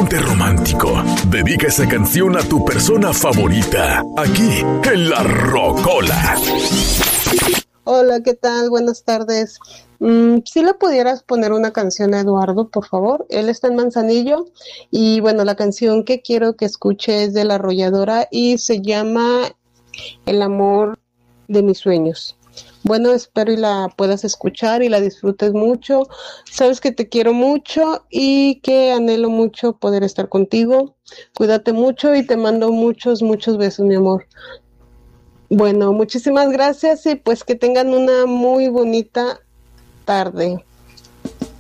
ponte romántico. Dedica esa canción a tu persona favorita, aquí en La Rocola. Hola, ¿qué tal? Buenas tardes. Si le pudieras poner una canción a Eduardo, por favor. Él está en Manzanillo y bueno, la canción que quiero que escuche es de La Arrolladora y se llama El amor de mis sueños. Bueno, espero y la puedas escuchar y la disfrutes mucho. Sabes que te quiero mucho y que anhelo mucho poder estar contigo. Cuídate mucho y te mando muchos, muchos besos, mi amor. Bueno, muchísimas gracias y pues que tengan una muy bonita tarde.